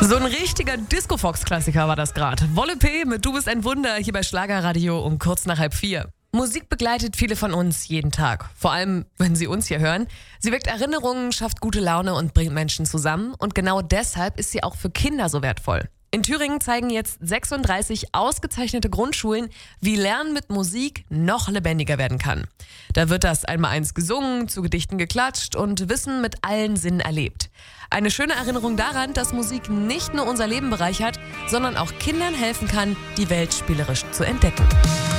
So ein richtiger Disco-Fox-Klassiker war das gerade. Wolle P. mit Du bist ein Wunder hier bei Schlagerradio um kurz nach 3:30. Musik begleitet viele von uns jeden Tag. Vor allem, wenn sie uns hier hören. Sie weckt Erinnerungen, schafft gute Laune und bringt Menschen zusammen. Und genau deshalb ist sie auch für Kinder so wertvoll. In Thüringen zeigen jetzt 36 ausgezeichnete Grundschulen, wie Lernen mit Musik noch lebendiger werden kann. Da wird das Einmaleins gesungen, zu Gedichten geklatscht und Wissen mit allen Sinnen erlebt. Eine schöne Erinnerung daran, dass Musik nicht nur unser Leben bereichert, sondern auch Kindern helfen kann, die Welt spielerisch zu entdecken.